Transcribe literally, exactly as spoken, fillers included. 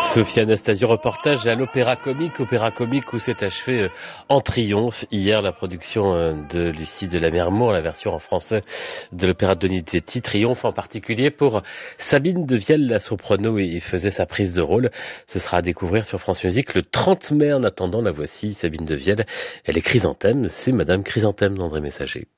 Sophie Anastasio, reportage à l'Opéra Comique, Opéra Comique où s'est achevé en triomphe hier la production de Lucie de Lammermoor, la version en français de l'opéra de Donizetti. Triomphe en particulier pour Sabine Devielle, la soprano, et faisait sa prise de rôle. Ce sera à découvrir sur France Musique le trente mai. En attendant, la voici, Sabine Devielle. Elle est Chrysanthème, c'est Madame Chrysanthème d'André Messager.